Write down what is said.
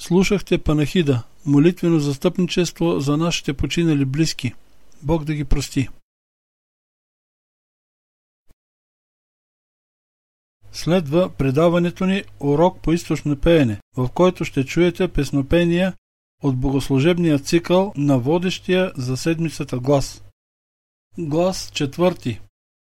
Слушахте панахида, молитвено застъпничество за нашите починали близки. Бог да ги прости. Следва предаването ни урок по източно пеене, в който ще чуете песнопения от богослужебния цикъл на водещия за седмицата глас. Глас 4.